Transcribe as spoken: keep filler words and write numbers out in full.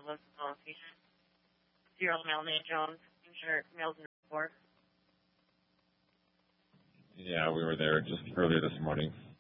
was the patient. Zero mailman Jones, insured Mills and report. Yeah, we were there just earlier this morning.